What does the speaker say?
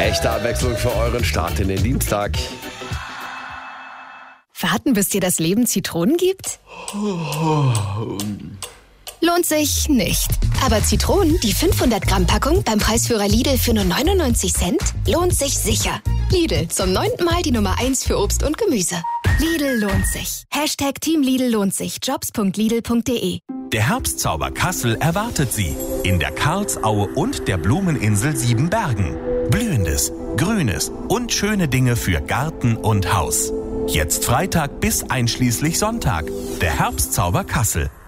Echte Abwechslung für euren Start in den Dienstag. Warten, bis dir das Leben Zitronen gibt? Lohnt sich nicht. Aber Zitronen, die 500-Gramm-Packung beim Preisführer Lidl für nur 99 Cent, lohnt sich sicher. Lidl, zum 9. Mal die Nummer 1 für Obst und Gemüse. Lidl lohnt sich. #Team Lidl lohnt sich. Jobs.lidl.de. Der Herbstzauber Kassel erwartet Sie in der Karlsaue und der Blumeninsel Siebenbergen. Blühendes, Grünes und schöne Dinge für Garten und Haus. Jetzt Freitag bis einschließlich Sonntag. Der Herbstzauber Kassel.